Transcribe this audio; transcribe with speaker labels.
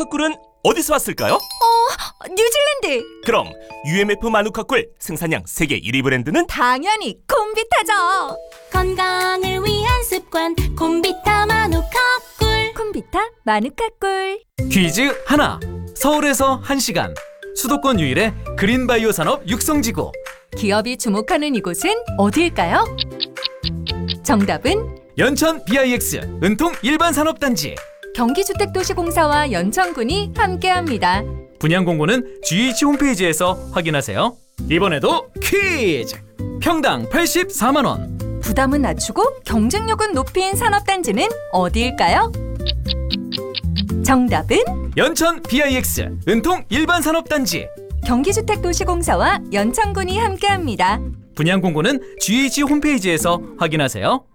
Speaker 1: 마누카 꿀은 어디서 왔을까요?
Speaker 2: 뉴질랜드!
Speaker 1: 그럼 UMF 마누카 꿀 생산량 세계 1위 브랜드는?
Speaker 2: 당연히 콤비타죠!
Speaker 3: 건강을 위한 습관 콤비타 마누카꿀.
Speaker 2: 콤비타 마누카꿀.
Speaker 4: 퀴즈 하나. 서울에서 1시간. 수도권 유일의 그린바이오 산업 육성지구.
Speaker 2: 기업이 주목하는 이곳은 어디일까요? 정답은
Speaker 4: 연천 BIX 은통 일반산업단지.
Speaker 2: 경기주택도시공사와 연천군이 함께합니다.
Speaker 4: 분양 공고는 GH 홈페이지에서 확인하세요. 이번에도 퀴즈! 평당 84만 원.
Speaker 2: 부담은 낮추고 경쟁력은 높인 산업단지는 어디일까요? 정답은
Speaker 4: 연천 BIX 은통 일반산업단지.
Speaker 2: 경기주택도시공사와 연천군이 함께합니다.
Speaker 4: 분양 공고는 GH 홈페이지에서 확인하세요.